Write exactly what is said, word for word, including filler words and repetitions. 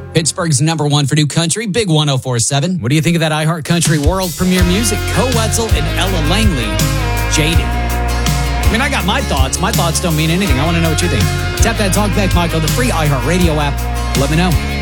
Pittsburgh's number one for new country, Big one oh four point seven. What do you think of that iHeart Country World Premiere Music? Co Wetzel and Ella Langley, Jaded. I mean, I got my thoughts. My thoughts don't mean anything. I want to know what you think. Tap that Talk Back Michael, the free iHeart Radio app. Let me know.